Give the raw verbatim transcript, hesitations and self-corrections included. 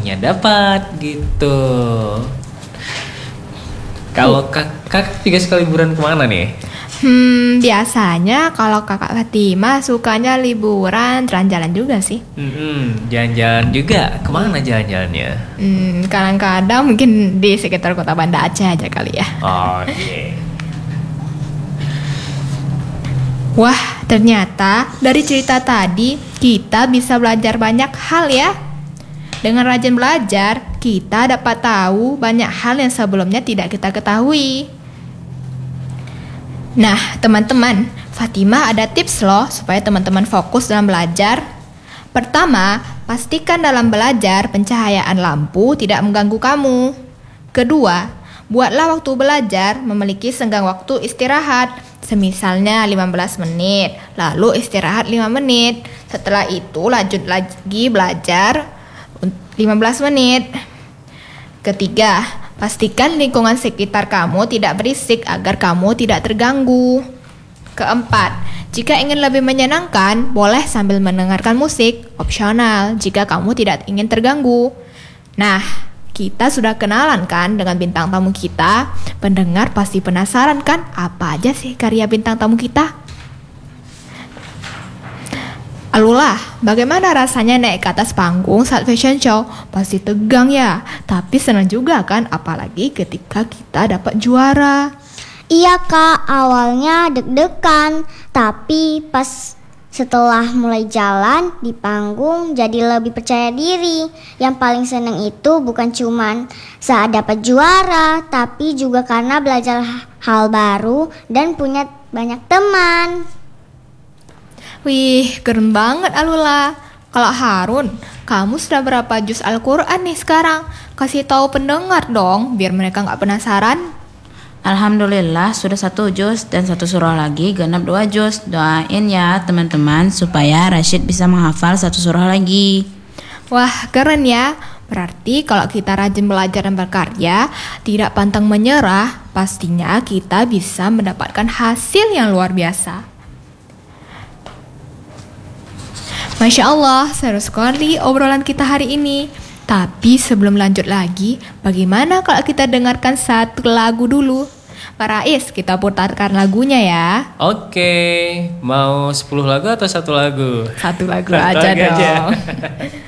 kamunya dapat gitu. Kalau kak, kakak juga suka liburan kemana nih? Hmm, biasanya kalau kakak Fatima sukanya liburan, jalan-jalan juga sih. Hmm, jalan-jalan juga. Kemana jalan-jalannya? Hmm, kadang-kadang mungkin di sekitar kota Banda Aceh aja kali ya. Oke. Wah, ternyata dari cerita tadi kita bisa belajar banyak hal ya. Dengan rajin belajar, kita dapat tahu banyak hal yang sebelumnya tidak kita ketahui. Nah, teman-teman, Fatima ada tips loh supaya teman-teman fokus dalam belajar. Pertama, pastikan dalam belajar pencahayaan lampu tidak mengganggu kamu. Kedua, buatlah waktu belajar memiliki senggang waktu istirahat, semisalnya lima belas menit, lalu istirahat lima menit. Setelah itu lanjut lagi belajar lima belas menit. Ketiga, pastikan lingkungan sekitar kamu tidak berisik agar kamu tidak terganggu. Keempat, jika ingin lebih menyenangkan, boleh sambil mendengarkan musik, opsional jika kamu tidak ingin terganggu. Nah, kita sudah kenalan kan dengan bintang tamu kita? Pendengar pasti penasaran kan apa aja sih karya bintang tamu kita? Alulah, bagaimana rasanya naik ke atas panggung saat fashion show? Pasti tegang ya, tapi senang juga kan, apalagi ketika kita dapat juara. Iya kak, awalnya deg-degan, tapi pas setelah mulai jalan di panggung jadi lebih percaya diri. Yang paling senang itu bukan cuman saat dapat juara, tapi juga karena belajar hal baru dan punya banyak teman. Wih, keren banget Alula. Kalau Harun, kamu sudah berapa juz Al-Quran nih sekarang? Kasih tahu pendengar dong, biar mereka nggak penasaran. Alhamdulillah sudah satu juz dan satu surah lagi genap dua juz. Doain ya teman-teman supaya Rashid bisa menghafal satu surah lagi. Wah, keren ya. Berarti kalau kita rajin belajar dan berkarya, tidak pantang menyerah, pastinya kita bisa mendapatkan hasil yang luar biasa. Masya Allah, seru sekali obrolan kita hari ini. Tapi sebelum lanjut lagi, bagaimana kalau kita dengarkan satu lagu dulu? Pak Rais, kita putarkan lagunya ya. Oke, mau sepuluh lagu atau satu lagu? Satu lagu Satu aja lagu dong. aja.